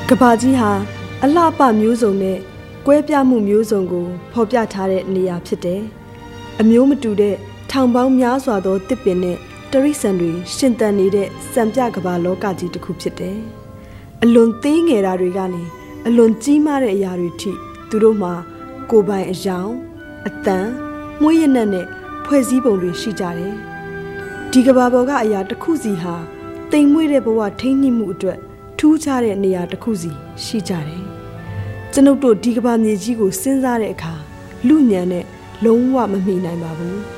ကဘာကြီးဟာအလှပမျိုးစုံနဲ့ကွဲပြားမှုမျိုးစုံကိုဖော်ပြထားတဲ့နေရာဖြစ်တယ်။အမျိုးမတူတဲ့ထောင်ပေါင်းများစွာသောတစ်ပင်နဲ့တရိษံတွေရှင်သန်နေတဲ့စံပြကဘာလောကကြီးတစ်ခုဖြစ်တယ်။အလွန်သေးငယ်တာတွေကနေအလွန်ကြီးမားတဲ့အရာတွေထိသူတို့မှာကိုယ်ပိုင်အယောင်အတန်မွေးရနက်နဲ့ဖွဲ့စည်းပုံတွေရှိကြတယ်။ဒီကဘာပေါ်ကအရာတစ်ခုစီဟာတိမ်မွေ့တဲ့ဘဝထိန်းညှိမှုအတွက်ထူးခြားတဲ့နေရာတစ်ခုစီရှိကြတယ်။ကျွန်ုပ်တို့ဒီကဘာမြေကြီးကိုစဉ်းစားတဲ့အခါလူညံနဲ့လုံးဝမမီနိုင်ပါဘူး။